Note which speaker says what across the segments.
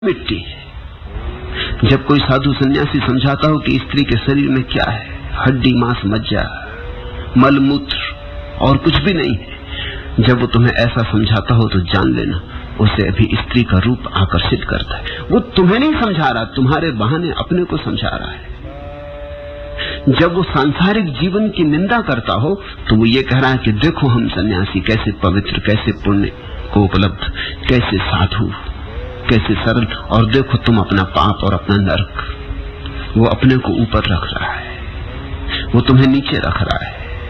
Speaker 1: मिट्टी है। जब कोई साधु सन्यासी समझाता हो कि स्त्री के शरीर में क्या है, हड्डी मांस मज्जा मल मूत्र और कुछ भी नहीं है, जब वो तुम्हें ऐसा समझाता हो तो जान लेना उसे अभी स्त्री का रूप आकर्षित करता है। वो तुम्हें नहीं समझा रहा, तुम्हारे बहाने अपने को समझा रहा है। जब वो सांसारिक जीवन की निंदा करता हो तो वो ये कह रहा है कि देखो हम सन्यासी कैसे पवित्र, कैसे पुण्य को उपलब्ध, कैसे साधु, कैसे सरल, और देखो तुम अपना पाप और अपना नरक। वो अपने को ऊपर रख रहा है, वो तुम्हें नीचे रख रहा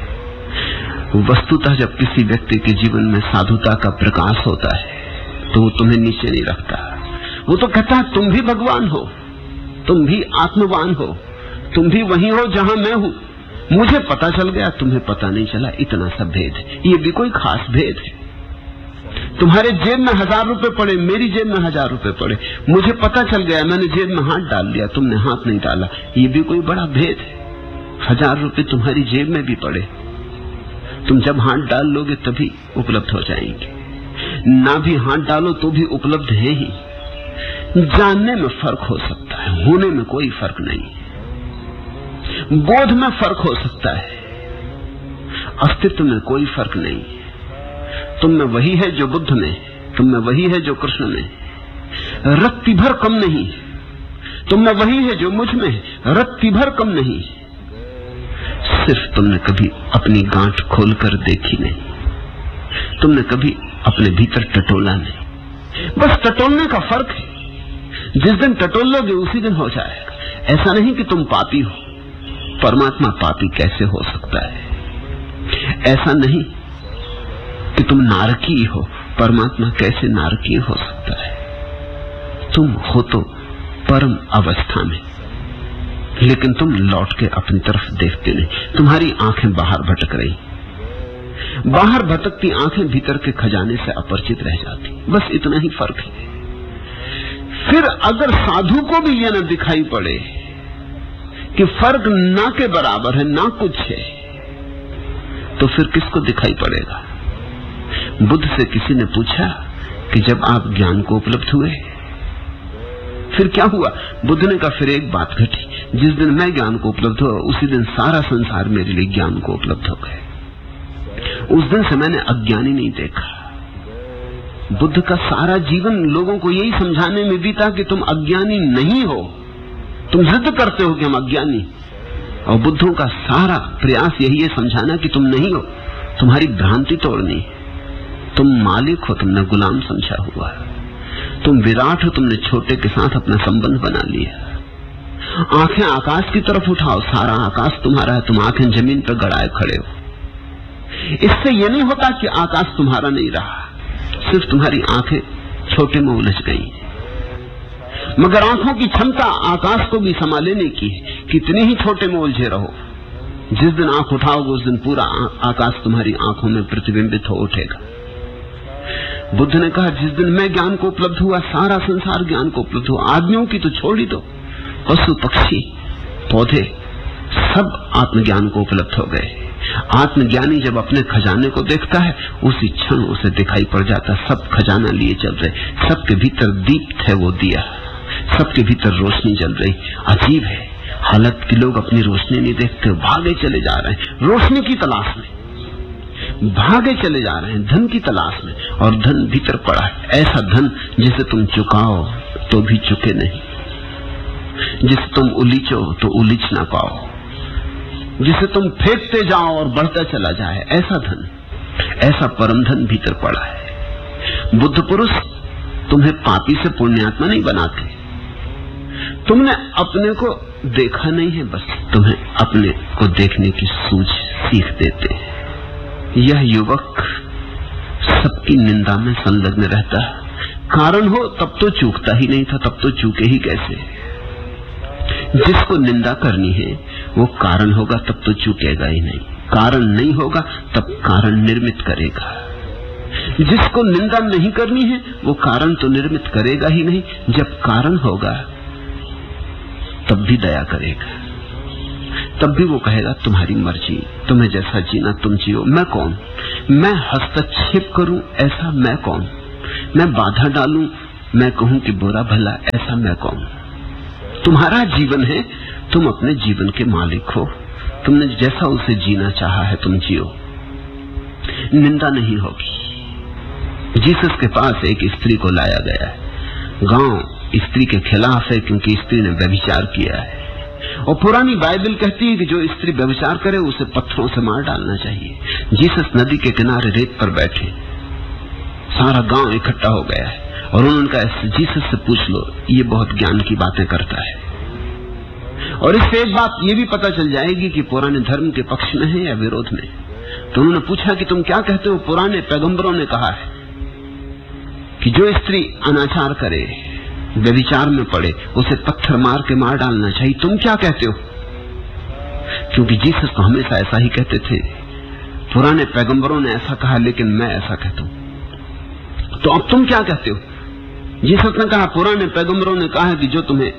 Speaker 1: है। वस्तुतः जब किसी व्यक्ति के जीवन में साधुता का प्रकाश होता है तो वो तुम्हें नीचे नहीं रखता। वो तो कहता है तुम भी भगवान हो, तुम भी आत्मवान हो, तुम भी वही हो जहां मैं हूं। मुझे पता चल गया, तुम्हें पता नहीं चला, इतना सा भेद है। ये भी कोई खास भेद है। तुम्हारे जेब में 1000 रुपए पड़े, मेरी जेब में 1000 रुपए पड़े, मुझे पता चल गया, मैंने जेब में हाथ डाल लिया, तुमने हाथ नहीं डाला। ये भी कोई बड़ा भेद है। 1000 रुपए तुम्हारी जेब में भी पड़े, तुम जब हाथ डाल लोगे तभी उपलब्ध हो जाएंगे, ना भी हाथ डालो तो भी उपलब्ध है ही। जानने में फर्क हो सकता है, होने में कोई फर्क नहीं। बोध में फर्क हो सकता है, अस्तित्व में कोई फर्क नहीं। तुम में वही है जो बुद्ध में, तुम में वही है जो कृष्ण में, रत्ती भर कम नहीं। तुम में वही है जो मुझ में है, रत्ती भर कम नहीं। सिर्फ तुमने कभी अपनी गांठ खोलकर देखी नहीं, तुमने कभी अपने भीतर टटोला नहीं। बस टटोलने का फर्क है। जिस दिन टटोल लोगे उसी दिन हो जाएगा। ऐसा नहीं कि तुम पापी हो, परमात्मा पापी कैसे हो सकता है। ऐसा नहीं कि तुम नारकी हो, परमात्मा कैसे नारकी हो सकता है। तुम हो तो परम अवस्था में, लेकिन तुम लौट के अपनी तरफ देखते नहीं। तुम्हारी आंखें बाहर भटक रही, बाहर भटकती आंखें भीतर के खजाने से अपरिचित रह जाती। बस इतना ही फर्क है। फिर अगर साधु को भी यह न दिखाई पड़े कि फर्क ना के बराबर है, ना कुछ है, तो फिर किसको दिखाई पड़ेगा। बुद्ध से किसी ने पूछा कि जब आप ज्ञान को उपलब्ध हुए फिर क्या हुआ। बुद्ध ने कहा फिर एक बात घटी, जिस दिन मैं ज्ञान को उपलब्ध हुआ उसी दिन सारा संसार मेरे लिए ज्ञान को उपलब्ध हो गए। उस दिन से मैंने अज्ञानी नहीं देखा। बुद्ध का सारा जीवन लोगों को यही समझाने में बीता कि तुम अज्ञानी नहीं हो, तुम जिद करते हो कि हम अज्ञानी। और बुद्धों का सारा प्रयास यही है समझाना कि तुम नहीं हो, तुम्हारी भ्रांति तोड़नी। तुम मालिक हो, तुमने गुलाम समझा हुआ है। तुम विराट हो, तुमने छोटे के साथ अपना संबंध बना लिया। आंखें आकाश की तरफ उठाओ, सारा आकाश तुम्हारा है, तुम आंखें जमीन पर गड़ाए खड़े हो। इससे यह नहीं होता कि आकाश तुम्हारा नहीं रहा, सिर्फ तुम्हारी आंखें छोटे में उलझ गई। मगर आंखों की क्षमता आकाश को भी समा लेने की है। कितने ही छोटे में उलझे रहो, जिस दिन आंख उठाओगे उस दिन पूरा आकाश तुम्हारी आंखों में प्रतिबिंबित हो उठेगा। बुद्ध ने कहा जिस दिन मैं ज्ञान को उपलब्ध हुआ सारा संसार ज्ञान को उपलब्ध हुआ। आदमियों की तो छोड़ ही दो, पशु पक्षी पौधे सब आत्मज्ञान को उपलब्ध हो गए। आत्मज्ञानी जब अपने खजाने को देखता है उसी क्षण उसे दिखाई पड़ जाता सब खजाना लिए चल रहे, सबके भीतर दीप्त है वो दिया, सबके भीतर रोशनी जल रही। अजीब है हालत कि लोग अपनी रोशनी नहीं देखते, भागे चले जा रहे हैं रोशनी की तलाश में, भागे चले जा रहे हैं धन की तलाश में। और धन भीतर पड़ा है, ऐसा धन जिसे तुम चुकाओ तो भी चुके नहीं, जिसे तुम उलीचो तो उलीच ना पाओ, जिसे तुम फेंकते जाओ और बढ़ता चला जाए, ऐसा धन, ऐसा परम धन भीतर पड़ा है। बुद्ध पुरुष तुम्हें पापी से पुण्यात्मा नहीं बनाते, तुमने अपने को देखा नहीं है, बस तुम्हें अपने को देखने की सूझ सीख देते हैं। यह युवक सबकी निंदा में संलग्न रहता है। कारण हो तब तो चूकता ही नहीं था, तब तो चूके ही कैसे। जिसको निंदा करनी है वो कारण होगा तब तो चूकेगा ही नहीं, कारण नहीं होगा तब कारण निर्मित करेगा। जिसको निंदा नहीं करनी है वो कारण तो निर्मित करेगा ही नहीं, जब कारण होगा तब भी दया करेगा, तब भी वो कहेगा तुम्हारी मर्जी, तुम्हें जैसा जीना तुम जियो। मैं कौन, मैं हस्तक्षेप करूं ऐसा मैं कौन, मैं बाधा डालूं मैं कहूं कि बुरा भला, ऐसा मैं कहूं। तुम्हारा जीवन है, तुम अपने जीवन के मालिक हो। तुमने जैसा उसे जीना चाहा है तुम जियो, निंदा नहीं होगी। जीसस के पास एक स्त्री को लाया गया है। गांव स्त्री के खिलाफ है क्योंकि स्त्री ने व्यभिचार किया है, और पुरानी बाइबल कहती है कि जो स्त्री व्यभिचार करे उसे पत्थरों से मार डालना चाहिए। जीसस नदी के किनारे रेत पर बैठे, सारा गांव इकट्ठा हो गया है, और उन्होंने कहा जीसस से पूछ लो, ये बहुत ज्ञान की बातें करता है। और इससे एक बात ये भी पता चल जाएगी कि पुराने धर्म के पक्ष में है या विरोध में। तो उन्होंने पूछा कि तुम क्या कहते हो? पुराने पैगंबरों ने कहा है कि जो स्त्री अनाचार करे, व्यभिचार में पड़े, उसे पत्थर मार के मार डालना चाहिए। तुम क्या कहते हो? क्योंकि जीसस तो हमेशा ऐसा ही कहते थे। पुराने पैगंबरों ने ऐसा कहा, लेकिन मैं ऐसा कहता हूं। तो अब तुम क्या कहते हो? जीसस ने कहा, पुराने पैगंबरों ने कहा कि जो तुम्हें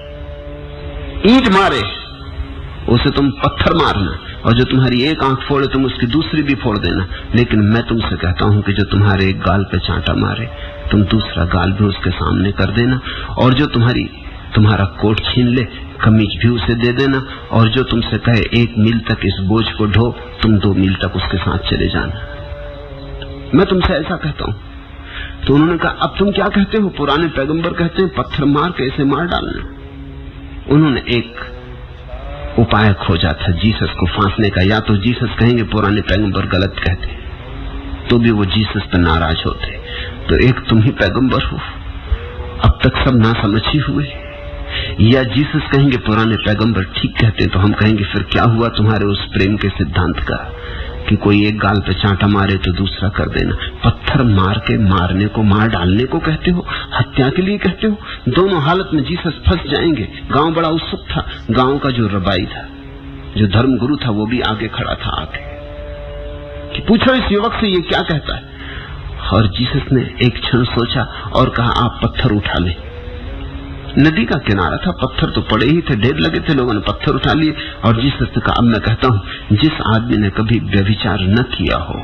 Speaker 1: ईंट मारे उसे तुम पत्थर मारना, और जो तुम्हारी एक आंख फोड़े तुम उसकी दूसरी भी फोड़ देना। लेकिन मैं तुमसे कहता हूं कि जो तुम्हारे एक गाल पे चांटा मारे तुम दूसरा गाल भी उसके सामने कर देना, और जो तुम्हारा कोट छीन ले कमीज भी उसे दे देना, और जो तुमसे कहे 1 मील तक इस बोझ को ढो, तुम 2 मील तक उसके साथ चले जाना। मैं तुमसे ऐसा कहता हूं। तो उन्होंने कहा, अब तुम क्या कहते हो? पुराने पैगंबर कहते हैं पत्थर मार के इसे मार डालना। उन्होंने एक उपाय खोजा था जीसस को फांसने का। या तो जीसस कहेंगे पुराने पैगंबर गलत कहते, तो भी वो जीसस पर नाराज होते। तो एक तुम ही पैगंबर हो, अब तक सब ना समझ ही हुए। या जीसस कहेंगे पुराने पैगंबर ठीक कहते, तो हम कहेंगे फिर क्या हुआ तुम्हारे उस प्रेम के सिद्धांत का कि कोई एक गाल पे चांटा मारे तो दूसरा कर देना। पत्थर मार के मारने को, मार डालने को कहते हो, हत्या के लिए कहते हो। दोनों हालत में जीसस फंस जाएंगे। गांव बड़ा उत्सुक था। गांव का जो रबाई था, जो धर्मगुरु था, वो भी आगे खड़ा था आके कि पूछो इस युवक से ये क्या कहता है। और जीसस ने एक क्षण सोचा और कहा, आप पत्थर उठा ले। नदी का किनारा था, पत्थर तो पड़े ही थे, ढेर लगे थे, लोगों ने पत्थर उठा लिए। और जीसस ने कहा, अब मैं कहता हूं, जिस आदमी ने कभी व्यभिचार न किया हो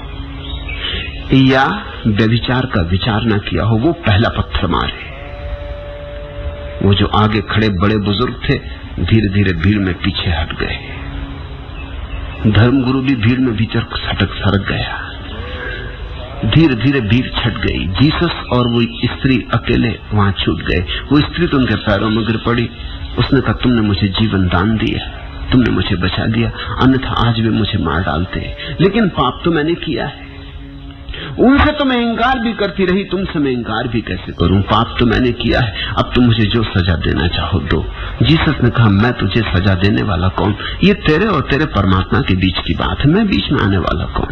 Speaker 1: या व्यभिचार का विचार न किया हो, वो पहला पत्थर मारे। वो जो आगे खड़े बड़े बुजुर्ग थे धीरे धीरे भीड़ में पीछे हट गए। धर्मगुरु भी भीड़ में भीतर सरक गया। धीरे धीरे भीड़ छट गई। जीसस और वो स्त्री अकेले वहां छूट गए। वो स्त्री तो उनके पैरों में गिर पड़ी। उसने कहा, तुमने मुझे जीवन दान दिया, तुमने मुझे बचा दिया, अन्यथा आज भी मुझे मार डालते। लेकिन पाप तो मैंने किया है। उनसे तो मैं इंकार भी करती रही, तुमसे मैं इंकार भी कैसे करूं? पाप तो मैंने किया है, अब तुम मुझे जो सजा देना चाहो दो। जीसस ने कहा, मैं तुझे सजा देने वाला कौन? ये तेरे और तेरे परमात्मा के बीच की बात है, मैं बीच में आने वाला कौन?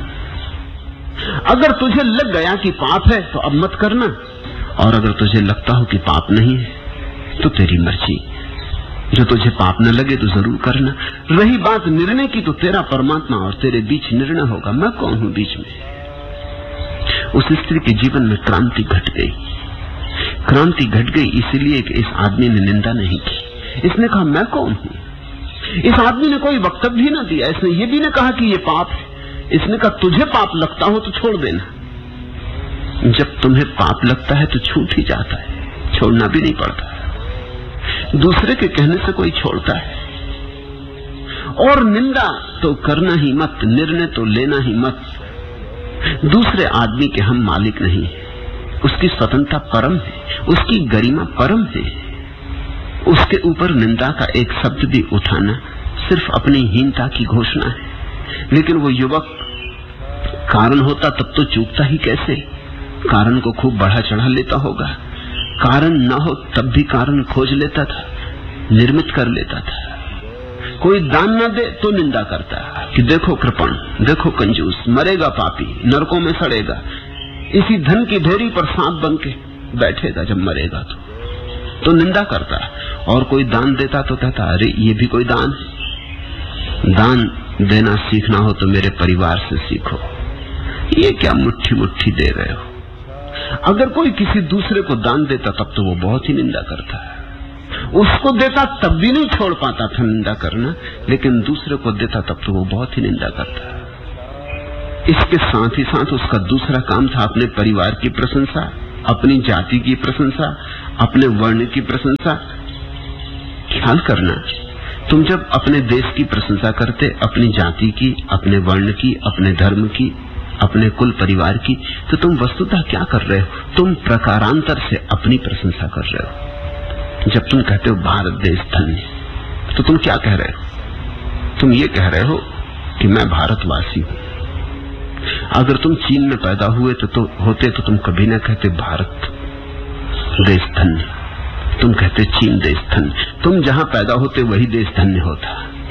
Speaker 1: अगर तुझे लग गया कि पाप है तो अब मत करना, और अगर तुझे लगता हो कि पाप नहीं है तो तेरी मर्जी। जो तुझे पाप न लगे तो जरूर करना। रही बात निर्णय की, तो तेरा परमात्मा और तेरे बीच निर्णय होगा। मैं कौन हूं बीच में? उस स्त्री के जीवन में क्रांति घट गई। क्रांति घट गई इसलिए कि इस आदमी ने निंदा नहीं की। इसने कहा, मैं कौन हूं? इस आदमी ने कोई वक्तव्य भी ना दिया। इसने ये भी ना कहा कि ये पाप है। इसने कहा, तुझे पाप लगता हो तो छोड़ देना। जब तुम्हें पाप लगता है तो छूट ही जाता है, छोड़ना भी नहीं पड़ता। दूसरे के कहने से कोई छोड़ता है। और निंदा तो करना ही मत, निर्णय तो लेना ही मत। दूसरे आदमी के हम मालिक नहीं है। उसकी स्वतंत्रता परम है, उसकी गरिमा परम है। उसके ऊपर निंदा का एक शब्द भी उठाना सिर्फ अपनी हीनता की घोषणा है। लेकिन वो युवक कारण होता तब तो चूकता ही कैसे? कारण को खूब बढ़ा चढ़ा लेता होगा। कारण न हो तब भी कारण खोज लेता था, निर्मित कर लेता था। कोई दान न दे तो निंदा करता कि देखो कृपण, देखो कंजूस, मरेगा पापी, नरकों में सड़ेगा, इसी धन की ढेरी पर सांप बन के बैठेगा जब मरेगा तो निंदा करता। और कोई दान देता तो कहता, अरे ये भी कोई दान है। दान देना सीखना हो तो मेरे परिवार से सीखो, ये क्या मुट्ठी मुट्ठी दे रहे हो। अगर कोई किसी दूसरे को दान देता तब तो वो बहुत ही निंदा करता है। उसको देता तब भी नहीं छोड़ पाता था निंदा करना, लेकिन दूसरे को देता तब तो वो बहुत ही निंदा करता है। इसके साथ ही साथ उसका दूसरा काम था अपने परिवार की प्रशंसा, अपनी जाति की प्रशंसा, अपने वर्ण की प्रशंसा। ख्याल करना, तुम जब अपने देश की प्रशंसा करते, अपनी जाति की, अपने वर्ण की, अपने धर्म की, अपने कुल परिवार की, तो तुम वस्तुतः क्या कर रहे हो? तुम प्रकारांतर से अपनी प्रशंसा कर रहे हो। जब तुम कहते हो भारत देश धन्य, तो तुम क्या कह रहे हो? तुम ये कह रहे हो कि मैं भारतवासी हूं। अगर तुम चीन में पैदा हुए तो तुम कभी ना कहते भारत देश धन्य, तुम कहते चीन देश धन्य। तुम जहां पैदा होते वही देश धन्य होता।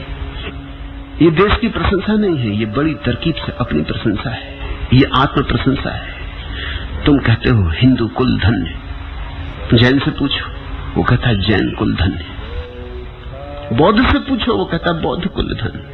Speaker 1: ये देश की प्रशंसा नहीं है, ये बड़ी तरकीब से अपनी प्रशंसा है, ये आत्म प्रशंसा है। तुम कहते हो हिंदू कुल धन्य, जैन से पूछो वो कहता है जैन कुल धन्य, बौद्ध से पूछो वो कहता है बौद्ध कुल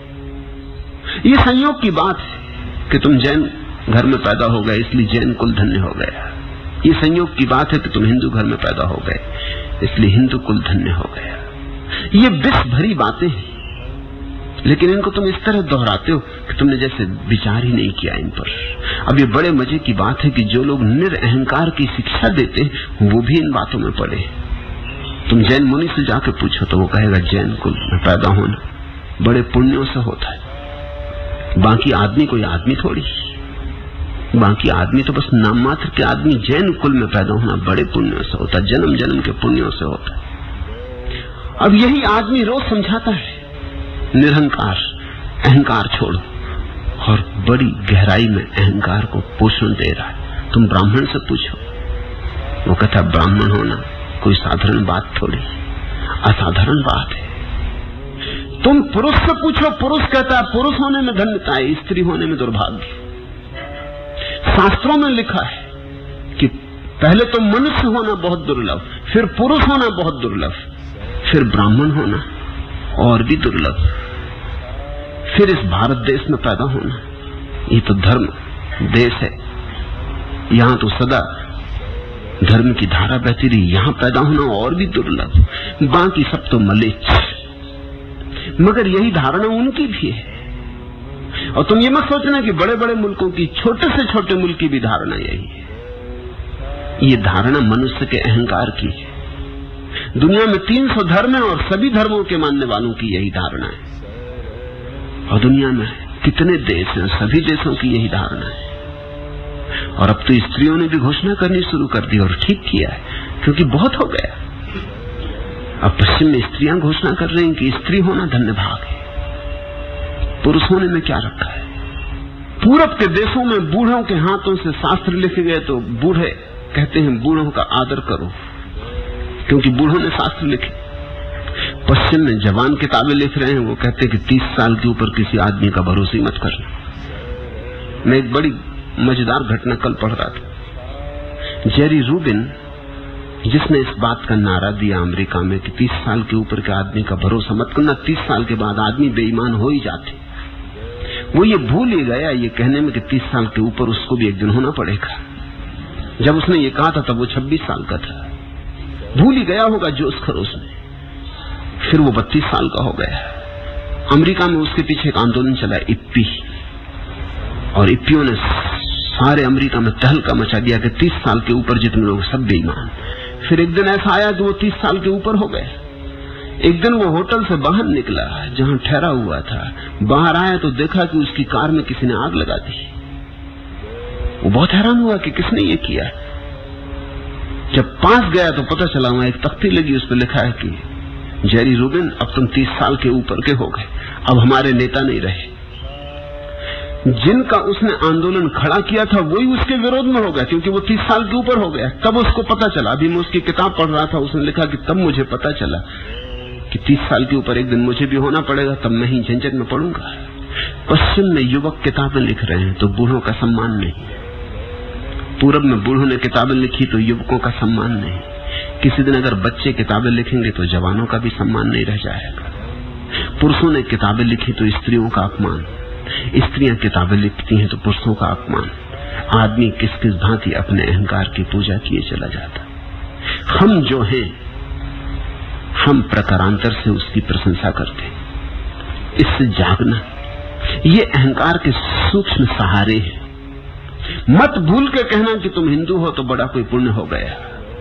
Speaker 1: धन्य। ये संयोग की बात है कि तुम जैन घर में पैदा हो गए इसलिए जैन कुल धन्य हो गया। ये संयोग की बात है कि तुम हिंदू घर में पैदा हो गए इसलिए हिंदू कुल धन्य हो गया। ये विष भरी बातें हैं, लेकिन इनको तुम इस तरह दोहराते हो कि तुमने जैसे विचार ही नहीं किया इन पर। अब ये बड़े मजे की बात है कि जो लोग निरअहंकार की शिक्षा देते वो भी इन बातों में पड़े। तुम जैन मुनि से जाकर पूछो तो वो कहेगा जैन कुल में पैदा होना बड़े पुण्यों से होता है। बाकी आदमी कोई आदमी थोड़ी, बाकी आदमी तो बस नाम मात्र के आदमी। जैन कुल में पैदा होना बड़े पुण्यों से होता है, जन्म जन्म के पुण्यों से होता है। अब यही आदमी रोज समझाता है निरहंकार, अहंकार छोड़ो, और बड़ी गहराई में अहंकार को पोषण दे रहा है। तुम ब्राह्मण से पूछो, वो कहता है ब्राह्मण होना कोई साधारण बात थोड़ी, असाधारण बात है। तुम पुरुष से पूछो, पुरुष कहता है पुरुष होने में धन्यता है, स्त्री होने में दुर्भाग्य। शास्त्रों में लिखा है कि पहले तो मनुष्य होना बहुत दुर्लभ, फिर पुरुष होना बहुत दुर्लभ, फिर ब्राह्मण होना और भी दुर्लभ, फिर इस भारत देश में पैदा होना। ये तो धर्म देश है, यहां तो सदा धर्म की धारा बहती रही, यहां पैदा होना और भी दुर्लभ। बाकी सब तो मलेच्छ, मगर यही धारणा उनकी भी है। और तुम ये मत सोचना कि बड़े बड़े मुल्कों की, छोटे से छोटे मुल्क की भी धारणा यही है। ये धारणा मनुष्य के अहंकार की है। दुनिया में 300 धर्म है और सभी धर्मों के मानने वालों की यही धारणा है। और दुनिया में कितने देश हैं, सभी देशों की यही धारणा है। और अब तो स्त्रियों ने भी घोषणा करनी शुरू कर दी, और ठीक किया है, क्योंकि बहुत हो गया। अब पश्चिम में स्त्रियां घोषणा कर रही हैं कि स्त्री होना धन्य भाग है, पुरुष होने में क्या रखा है। पूरब के देशों में बूढ़ों के हाथों से शास्त्र लिखे गए तो बूढ़े कहते हैं बूढ़ों का आदर करो, क्योंकि बूढ़ों ने शास्त्र लिखे। पश्चिम में जवान किताबें लिख रहे हैं, वो कहते हैं कि 30 साल के ऊपर किसी आदमी का भरोसा मत करना। मैं एक बड़ी मजेदार घटना कल पढ़ रहा था। जेरी रूबिन, जिसने इस बात का नारा दिया अमेरिका में कि 30 साल के ऊपर के आदमी का भरोसा मत करना, 30 साल के बाद आदमी बेईमान हो ही जाते, वो ये भूल ही गया ये कहने में कि 30 साल के ऊपर उसको भी एक दिन होना पड़ेगा। जब उसने ये कहा था तब वो 26 साल का था, भूल ही गया होगा जोश खरोश में। फिर वो 32 साल का हो गया। अमेरिका में उसके पीछे एक आंदोलन चला, इप्पी, और इप्पियों ने सारे अमेरिका में तहलका मचा दिया कि 30 साल के ऊपर जितने लोग सब बेईमान। फिर एक दिन ऐसा आया कि वो 30 साल के ऊपर हो गए। एक दिन वो होटल से बाहर निकला जहां ठहरा हुआ था, बाहर आया तो देखा कि उसकी कार में किसी ने आग लगा दी। वो बहुत हैरान हुआ कि किसने ये किया। जब पास गया तो पता चला वहां एक तख्ती लगी, उस पर लिखा है कि जेरी रूबिन अब तुम 30 साल के ऊपर के हो गए, अब हमारे नेता नहीं रहे। जिनका उसने आंदोलन खड़ा किया था वही उसके विरोध में हो गया, क्योंकि वो 30 साल के ऊपर हो गया। तब उसको पता चला, अभी मैं उसकी किताब पढ़ रहा था, उसने लिखा कि तब मुझे पता चला कि 30 साल के ऊपर एक दिन मुझे भी होना पड़ेगा, तब मैं ही झंझट में पड़ूंगा। पश्चिम में युवक किताबें लिख रहे हैं तो बूढ़ों का सम्मान नहीं, पूरब में बूढ़ों ने किताबें लिखी तो युवकों का सम्मान नहीं। किसी दिन अगर बच्चे किताबें लिखेंगे तो जवानों का भी सम्मान नहीं रह जाएगा। पुरुषों ने किताबें लिखी तो स्त्रियों का अपमान, स्त्रियां किताबें लिखती हैं तो पुरुषों का अपमान। आदमी किस किस भांति अपने अहंकार की पूजा किए चला जाता। हम जो हैं, हम प्रकारांतर से उसकी प्रशंसा करते हैं। इससे जागना, ये अहंकार के सूक्ष्म सहारे हैं। मत भूल के कहना कि तुम हिंदू हो तो बड़ा कोई पुण्य हो गया,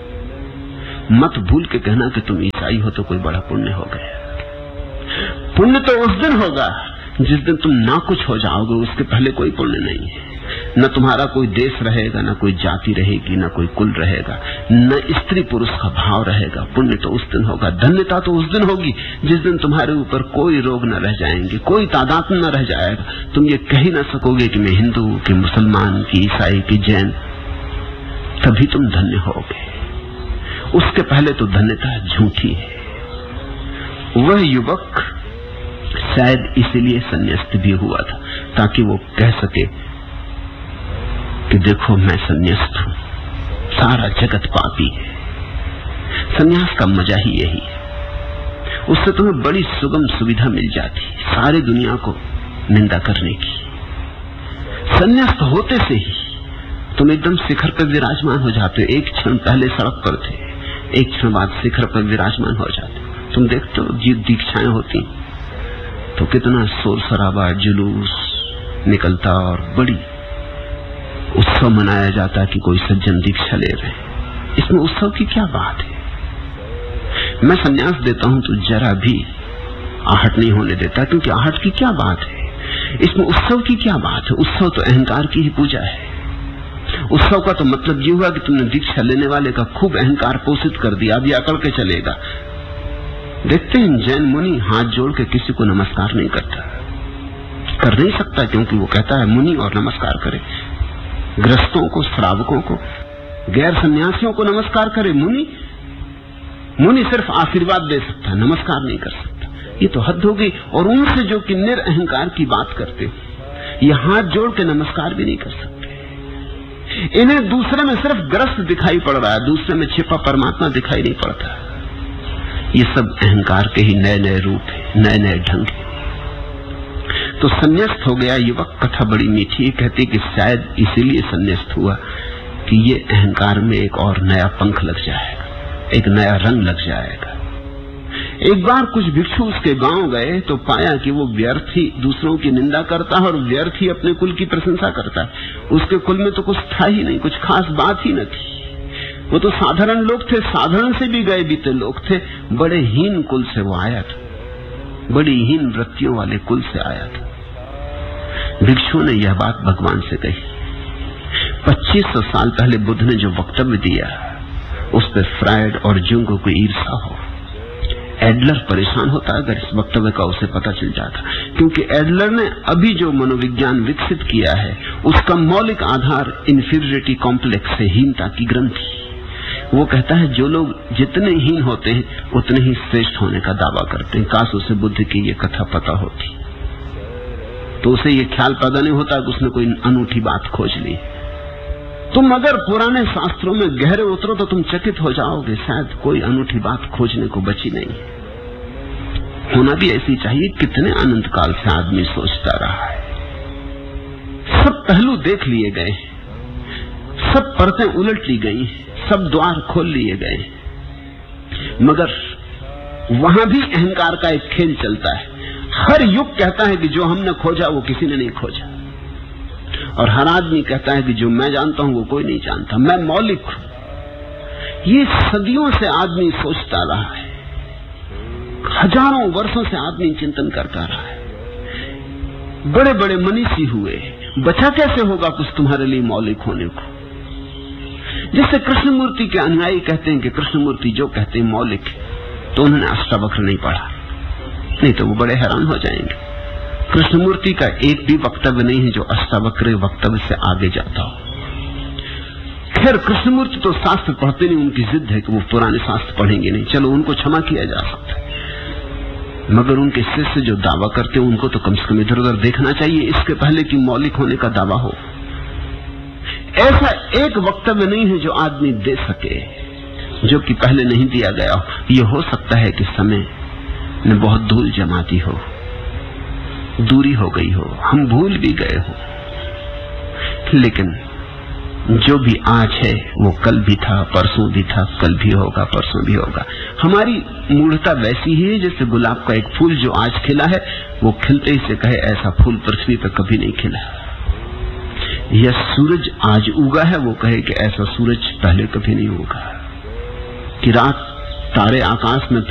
Speaker 1: मत भूल के कहना कि तुम ईसाई हो तो कोई बड़ा पुण्य हो गया। पुण्य तो उस दिन होगा जिस दिन तुम ना कुछ हो जाओगे, उसके पहले कोई पुण्य नहीं है। न तुम्हारा कोई देश रहेगा, न कोई जाति रहेगी, न कोई कुल रहेगा, न स्त्री पुरुष का भाव रहेगा। पुण्य तो उस दिन होगा, धन्यता तो उस दिन होगी जिस दिन तुम्हारे ऊपर कोई रोग न रह जाएंगे, कोई तादाद न रह जाएगा। तुम ये कह ही न सकोगे कि मैं हिंदू, कि मुसलमान, कि ईसाई, कि जैन। तभी तुम धन्य होगे, उसके पहले तो धन्यता झूठी है। वह युवक शायद इसीलिए संन्यास्त भी हुआ था, ताकि वो कह सके कि देखो मैं संन्यास्त हूं, सारा जगत पापी है। संन्यास का मजा ही यही है, उससे तुम्हें बड़ी सुगम सुविधा मिल जाती सारी दुनिया को निंदा करने की। संन्यास्त होते से ही तुम एकदम शिखर पर विराजमान हो जाते हो। एक क्षण पहले सड़क पर थे, एक क्षण बाद शिखर पर विराजमान हो जाते। तुम देखते हो जी दीक्षाएं होती तो कितना शोर शराबा, जुलूस निकलता और बड़ी उत्सव मनाया जाता कि कोई सज्जन दीक्षा ले रहे। इसमें उत्सव की क्या बात है? मैं संन्यास देता हूं तो जरा भी आहट नहीं होने देता, क्योंकि आहट की क्या बात है, इसमें उत्सव की क्या बात है? उत्सव तो अहंकार की ही पूजा है। उत्सव का तो मतलब ये हुआ कि तुमने दीक्षा लेने वाले का खूब अहंकार पोषित कर दिया, अब ये अकड़ के चलेगा। देखते हैं जैन मुनि हाथ जोड़ के किसी को नमस्कार नहीं करता, कर नहीं सकता, क्योंकि वो कहता है मुनि और नमस्कार करे। ग्रस्तों को, श्रावकों को, गैर सन्यासियों को नमस्कार करे मुनि। मुनि सिर्फ आशीर्वाद दे सकता, नमस्कार नहीं कर सकता। ये तो हद हो गई। और उनसे जो कि निरअहंकार की बात करते हो, ये हाथ जोड़ के नमस्कार भी नहीं कर सकते। इन्हें दूसरे में सिर्फ ग्रस्त दिखाई पड़ रहा है, दूसरे में छिपा परमात्मा दिखाई नहीं पड़ता। ये सब अहंकार के ही नए नए रूप है, नए नए ढंग है। तो संन्यास्त हो गया युवक। कथा बड़ी मीठी है, कहती कि शायद इसीलिए संन्यास्त हुआ कि ये अहंकार में एक और नया पंख लग जाएगा, एक नया रंग लग जाएगा। एक बार कुछ भिक्षु उसके गांव गए तो पाया कि वो व्यर्थ ही दूसरों की निंदा करता है और व्यर्थ ही अपने कुल की प्रशंसा करता है। उसके कुल में तो कुछ था ही नहीं, कुछ खास बात ही न थी। वो तो साधारण लोग थे, साधारण से भी गए बीते लोग थे। बड़े हीन कुल से वो आया था, बड़ी हीन वृत्तियों वाले कुल से आया था। भिक्षु ने यह बात भगवान से कही। 2500 साल पहले बुद्ध ने जो वक्तव्य दिया उस पर फ्रायड और जुंग को ईर्षा हो। एडलर परेशान होता अगर इस वक्तव्य का उसे पता चल जाता, क्योंकि एडलर ने अभी जो मनोविज्ञान विकसित किया है उसका मौलिक आधार इंफीरियरिटी कॉम्प्लेक्स है, हीनता की ग्रंथि। वो कहता है जो लोग जितने हीन होते हैं उतने ही श्रेष्ठ होने का दावा करते हैं। काश उसे बुद्ध की ये कथा पता होती तो उसे ये ख्याल पैदा नहीं होता कि उसने कोई अनूठी बात खोज ली। तुम अगर पुराने शास्त्रों में गहरे उतरो तो तुम चकित हो जाओगे, शायद कोई अनूठी बात खोजने को बची नहीं। होना भी ऐसी चाहिए। कितने अनंत काल से आदमी सोचता रहा है, सब पहलू देख लिए गए, सब परतें उलट ली गई, सब द्वार खोल लिए गए, मगर वहां भी अहंकार का एक खेल चलता है। हर युग कहता है कि जो हमने खोजा वो किसी ने नहीं खोजा, और हर आदमी कहता है कि जो मैं जानता हूं वो कोई नहीं जानता, मैं मौलिक हूं। ये सदियों से आदमी सोचता रहा है, हजारों वर्षों से आदमी चिंतन करता रहा है। बड़े बड़े मनीषी हुए, बचा कैसे होगा कुछ तुम्हारे लिए मौलिक होने को? जिससे कृष्णमूर्ति के अनुयायी कहते हैं कि कृष्णमूर्ति जो कहते हैं मौलिक है, तो उन्होंने अष्टावक्र नहीं पढ़ा, नहीं तो वो बड़े हैरान हो जाएंगे। कृष्णमूर्ति का एक भी वक्तव्य नहीं है जो अष्टावक्र वक्तव्य से आगे जाता हो। खैर कृष्णमूर्ति तो शास्त्र पढ़ते नहीं, उनकी जिद है कि वो पुराने शास्त्र पढ़ेंगे नहीं, चलो उनको क्षमा किया जा सकता है। मगर उनके शिष्य जो दावा करते हैं उनको तो कम से कम इधर उधर देखना चाहिए इसके पहले कि मौलिक होने का दावा हो। ऐसा एक वक्तव्य नहीं है जो आदमी दे सके जो कि पहले नहीं दिया गया हो। यह हो सकता है कि समय ने बहुत धूल जमा दी हो, दूरी हो गई हो, हम भूल भी गए हो, लेकिन जो भी आज है वो कल भी था, परसों भी था, कल भी होगा, परसों भी होगा। हमारी मूढ़ता वैसी ही है जैसे गुलाब का एक फूल जो आज खिला है वो खिलते ही से कहे ऐसा फूल पृथ्वी पर कभी नहीं खिला। या सूरज आज उगा है वो कहे कि ऐसा सूरज पहले कभी नहीं होगा, कि रात तारे आकाश में